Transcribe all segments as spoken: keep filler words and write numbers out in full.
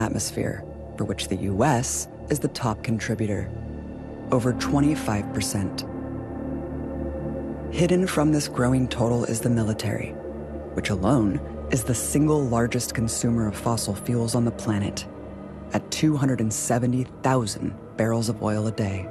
atmosphere, for which the U S is the top contributor, over twenty-five percent. Hidden from this growing total is the military, which alone is the single largest consumer of fossil fuels on the planet, at two hundred seventy thousand barrels of oil a day.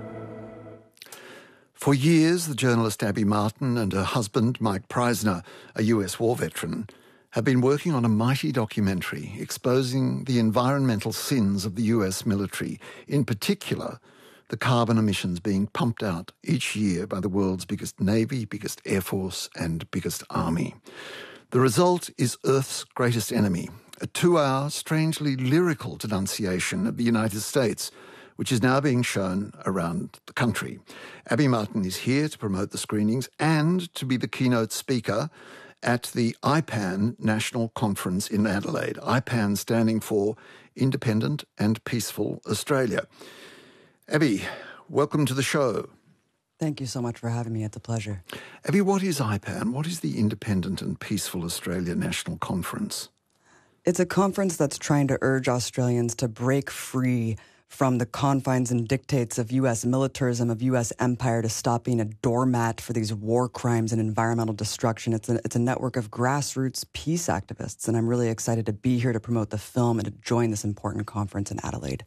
For years, the journalist Abby Martin and her husband, Mike Preisner, a U S war veteran, have been working on a mighty documentary exposing the environmental sins of the U S military, in particular, the carbon emissions being pumped out each year by the world's biggest navy, biggest air force, and biggest army. The result is Earth's greatest enemy, a two-hour, strangely lyrical denunciation of the United States, which is now being shown around the country. Abby Martin is here to promote the screenings and to be the keynote speaker at the I PAN National Conference in Adelaide. I PAN standing for Independent and Peaceful Australia. Abby, welcome to the show. Thank you so much for having me. It's a pleasure. Abby, what is I PAN? What is the Independent and Peaceful Australia National Conference? It's a conference that's trying to urge Australians to break free from the confines and dictates of U S militarism, of U S empire, to stop being a doormat for these war crimes and environmental destruction. It's a, it's a network of grassroots peace activists, and I'm really excited to be here to promote the film and to join this important conference in Adelaide.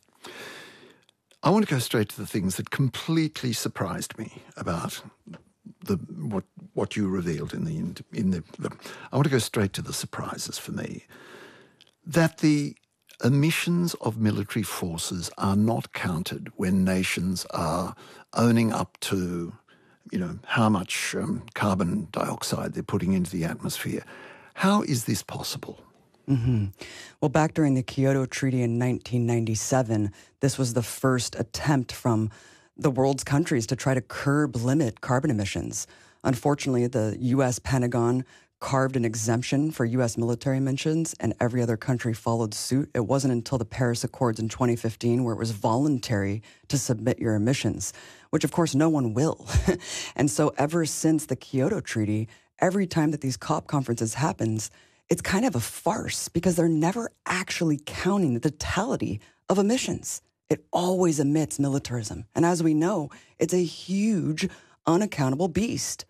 I want to go straight to the things that completely surprised me about the what what you revealed in the in the, the I want to go straight to the surprises for me. That the emissions of military forces are not counted when nations are owning up to, you know, how much um, carbon dioxide they're putting into the atmosphere. How is this possible? Mm-hmm. Well, back during the Kyoto Treaty in nineteen ninety-seven, this was the first attempt from the world's countries to try to curb, limit carbon emissions. Unfortunately, the U S Pentagon carved an exemption for U S military emissions, and every other country followed suit. It wasn't until the Paris Accords in twenty fifteen where it was voluntary to submit your emissions, which of course no one will. And so ever since the Kyoto Treaty, every time that these COP conferences happens, it's kind of a farce because they're never actually counting the totality of emissions. It always omits militarism. And as we know, it's a huge, unaccountable beast.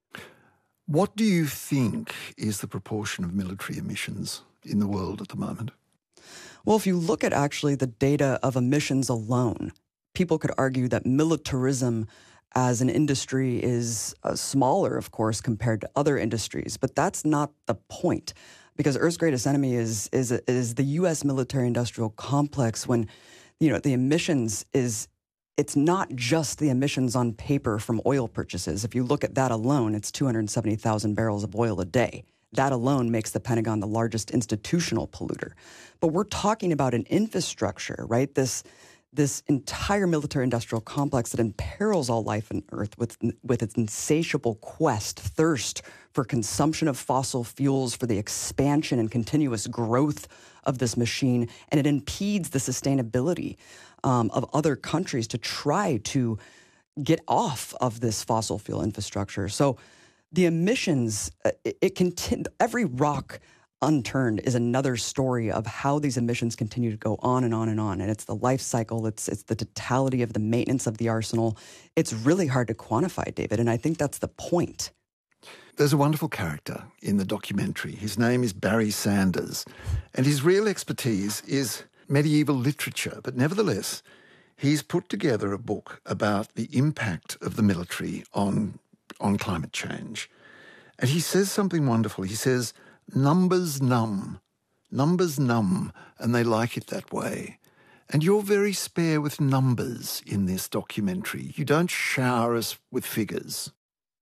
What do you think is the proportion of military emissions in the world at the moment? Well, if you look at actually the data of emissions alone, people could argue that militarism as an industry is uh, smaller, of course, compared to other industries. But that's not the point, because Earth's greatest enemy is is is the U S military-industrial complex. When, you know, the emissions is, it's not just the emissions on paper from oil purchases. If you look at that alone, it's two hundred seventy thousand barrels of oil a day. That alone makes the Pentagon the largest institutional polluter. But we're talking about an infrastructure, right? This this entire military-industrial complex that imperils all life on Earth with, with its insatiable quest, thirst for consumption of fossil fuels, for the expansion and continuous growth of this machine, and it impedes the sustainability um, of other countries to try to get off of this fossil fuel infrastructure. So the emissions, uh, it, it continue, every rock unturned is another story of how these emissions continue to go on and on and on. And it's the life cycle, it's it's the totality of the maintenance of the arsenal. It's really hard to quantify, David, and I think that's the point. There's a wonderful character in the documentary. His name is Barry Sanders, and his real expertise is medieval literature. But nevertheless, he's put together a book about the impact of the military on, on climate change. And he says something wonderful. He says, numbers numb, numbers numb, and they like it that way. And you're very spare with numbers in this documentary. You don't shower us with figures.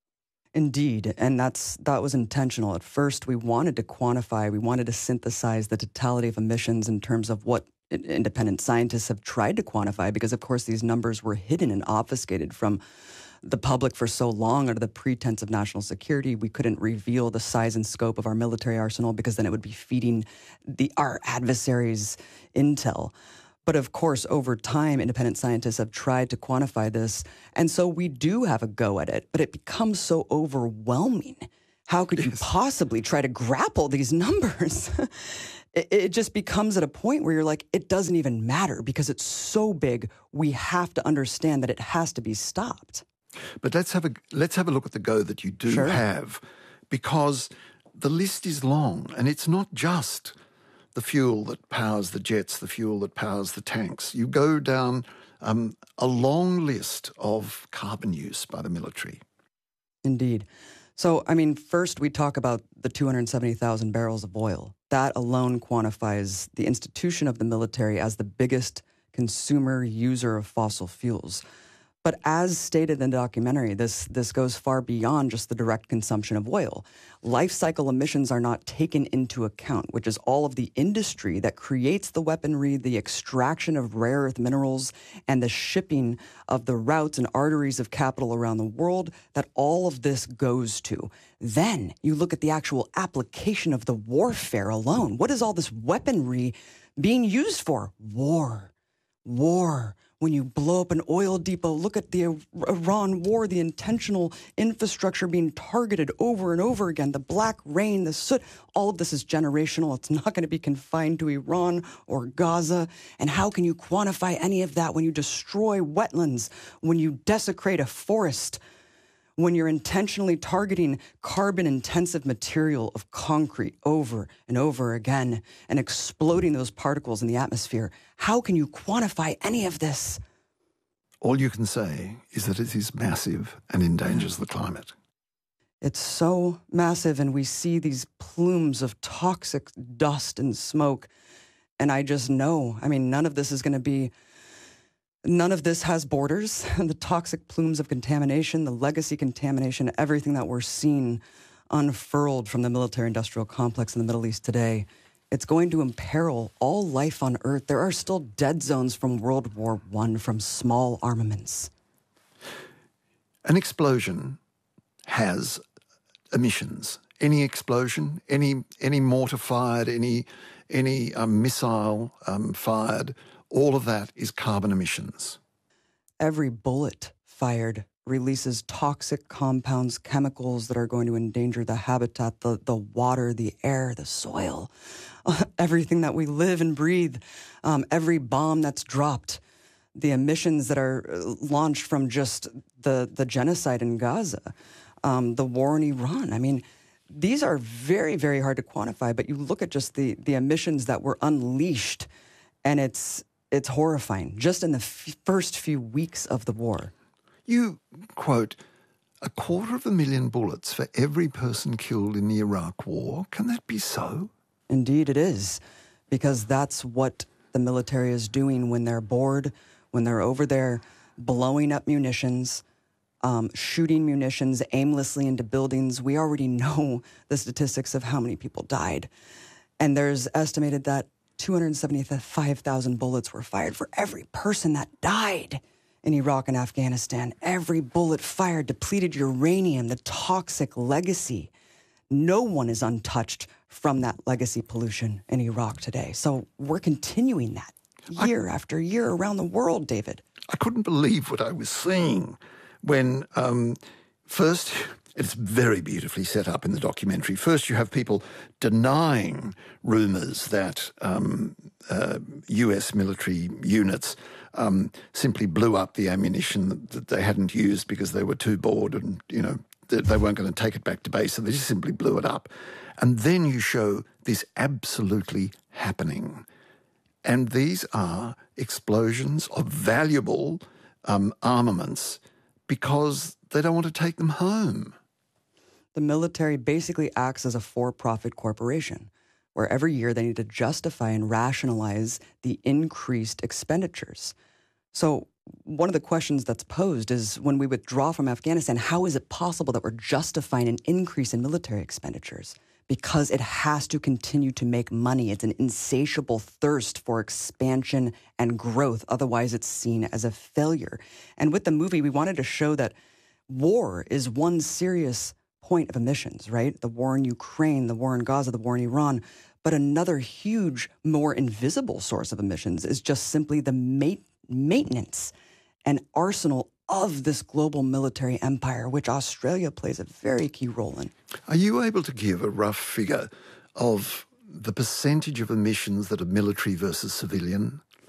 Indeed, and that's that was intentional. At first, we wanted to quantify, we wanted to synthesize the totality of emissions in terms of what independent scientists have tried to quantify, because, of course, these numbers were hidden and obfuscated from the public for so long under the pretense of national security. We couldn't reveal the size and scope of our military arsenal because then it would be feeding the our adversaries' intel. But of course, over time, independent scientists have tried to quantify this, and so we do have a go at it, but it becomes so overwhelming. How could you possibly try to grapple these numbers? it, it just becomes at a point where you're like, it doesn't even matter because it's so big. We have to understand that it has to be stopped. But let's have a let's have a look at the go that you do Sure. have, because the list is long, and it's not just the fuel that powers the jets, the fuel that powers the tanks. You go down um, a long list of carbon use by the military. Indeed. So, I mean, first we talk about the two hundred seventy thousand barrels of oil. That alone quantifies the institution of the military as the biggest consumer user of fossil fuels. But as stated in the documentary, this, this goes far beyond just the direct consumption of oil. Life cycle emissions are not taken into account, which is all of the industry that creates the weaponry, the extraction of rare earth minerals, and the shipping of the routes and arteries of capital around the world that all of this goes to. Then you look at the actual application of the warfare alone. What is all this weaponry being used for? War. War. When you blow up an oil depot, look at the Iran war, the intentional infrastructure being targeted over and over again, the black rain, the soot, all of this is generational. It's not going to be confined to Iran or Gaza. And how can you quantify any of that when you destroy wetlands, when you desecrate a forest, when you're intentionally targeting carbon-intensive material of concrete over and over again and exploding those particles in the atmosphere? How can you quantify any of this? All you can say is that it is massive and endangers the climate. It's so massive, and we see these plumes of toxic dust and smoke, and I just know, I mean, none of this is going to be None of this has borders. The toxic plumes of contamination, the legacy contamination, everything that we're seeing unfurled from the military-industrial complex in the Middle East today, it's going to imperil all life on Earth. There are still dead zones from World War One from small armaments. An explosion has emissions. Any explosion, any any mortar fired, any any um, missile um, fired, all of that is carbon emissions. Every bullet fired releases toxic compounds, chemicals that are going to endanger the habitat, the, the water, the air, the soil, everything that we live and breathe. Um, every bomb that's dropped, the emissions that are launched from just the, the genocide in Gaza, um, the war in Iran. I mean, these are very, very hard to quantify, but you look at just the, the emissions that were unleashed, and it's It's horrifying, just in the f- first few weeks of the war. You quote, a quarter of a million bullets for every person killed in the Iraq war. Can that be so? Indeed it is, because that's what the military is doing when they're bored, when they're over there blowing up munitions, um, shooting munitions aimlessly into buildings. We already know the statistics of how many people died. And there's estimated that two hundred seventy-five thousand bullets were fired for every person that died in Iraq and Afghanistan. Every bullet fired depleted uranium, the toxic legacy. No one is untouched from that legacy pollution in Iraq today. So we're continuing that year I, after year around the world, David. I couldn't believe what I was seeing when um, first... It's very beautifully set up in the documentary. First, you have people denying rumours that um, uh, U S military units um, simply blew up the ammunition that, that they hadn't used because they were too bored and, you know, they, they weren't going to take it back to base, so they just simply blew it up. And then you show this absolutely happening. And these are explosions of valuable um, armaments because they don't want to take them home. The military basically acts as a for-profit corporation, where every year they need to justify and rationalize the increased expenditures. So one of the questions that's posed is, when we withdraw from Afghanistan, how is it possible that we're justifying an increase in military expenditures? Because it has to continue to make money. It's an insatiable thirst for expansion and growth. Otherwise, it's seen as a failure. And with the movie, we wanted to show that war is one serious point of emissions, right? The war in Ukraine, the war in Gaza, the war in Iran. But another huge, more invisible source of emissions is just simply the ma- maintenance and arsenal of this global military empire, which Australia plays a very key role in. Are you able to give a rough figure of the percentage of emissions that are military versus civilian,